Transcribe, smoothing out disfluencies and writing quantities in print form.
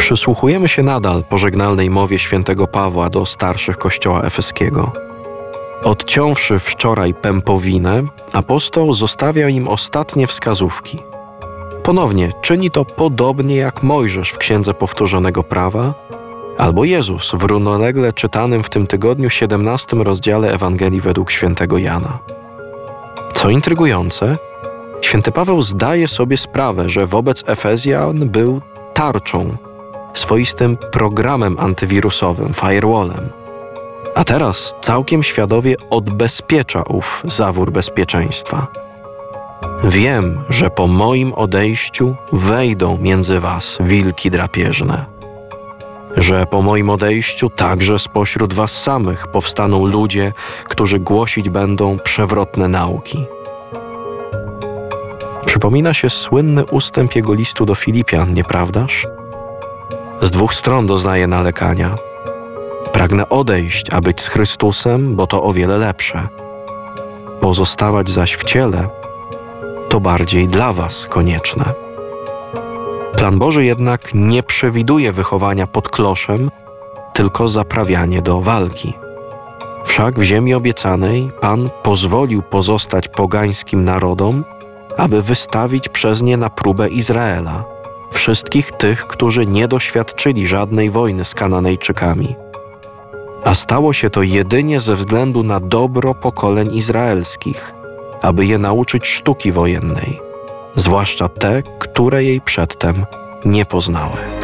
Przysłuchujemy się nadal pożegnalnej mowie świętego Pawła do starszych Kościoła efeskiego. Odciąwszy wczoraj pępowinę, apostoł zostawia im ostatnie wskazówki. Ponownie czyni to podobnie jak Mojżesz w Księdze Powtórzonego Prawa, albo Jezus w równolegle czytanym w tym tygodniu 17 rozdziale Ewangelii według świętego Jana. Co intrygujące, święty Paweł zdaje sobie sprawę, że wobec Efezjan był tarczą, swoistym programem antywirusowym, firewallem. A teraz całkiem świadomie odbezpiecza ów zawór bezpieczeństwa. Wiem, że po moim odejściu wejdą między was wilki drapieżne. Że po moim odejściu także spośród was samych powstaną ludzie, którzy głosić będą przewrotne nauki. Przypomina się słynny ustęp jego listu do Filipian, nieprawdaż? Z dwóch stron doznaje nalegania. Pragnę odejść, a być z Chrystusem, bo to o wiele lepsze. Pozostawać zaś w ciele to bardziej dla was konieczne. Plan Boży jednak nie przewiduje wychowania pod kloszem, tylko zaprawianie do walki. Wszak w ziemi obiecanej Pan pozwolił pozostać pogańskim narodom, aby wystawić przez nie na próbę Izraela, wszystkich tych, którzy nie doświadczyli żadnej wojny z Kananejczykami. A stało się to jedynie ze względu na dobro pokoleń izraelskich, aby je nauczyć sztuki wojennej, zwłaszcza te, które jej przedtem nie poznały.